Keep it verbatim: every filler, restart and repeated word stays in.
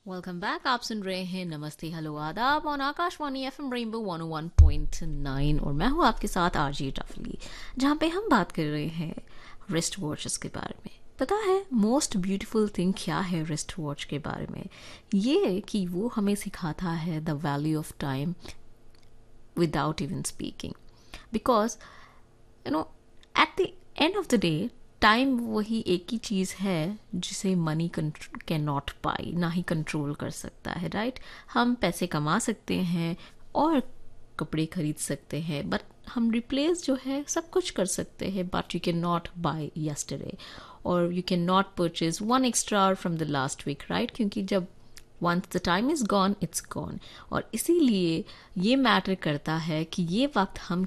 Welcome back. आप सुन रहे हैं नमस्ते हेलो आदाब on Akashvani FM rainbow one O one point nine और मैं हूं आपके साथ आरजे टफली, जहां पे हम बात कर रहे हैं रिस्ट वॉचेस के बारे में। पता है मोस्ट ब्यूटीफुल थिंग क्या है रिस्ट वॉच के बारे में? ये कि वो हमें सिखाता है the value of time without even speaking, because you know at the end of the day time वही एक ही चीज़ है जिसे मनी कैन नॉट बाई, ना ही कंट्रोल कर सकता है, राइट? हम पैसे कमा सकते हैं और कपड़े खरीद सकते हैं, बट हम रिप्लेस जो है सब कुछ कर सकते हैं, but you can not by yesterday और you can not purchase one extra our from the last week, right? क्योंकि जब once the time is gone it's gone. और इसीलिए ये मैटर करता है कि ये वक्त हम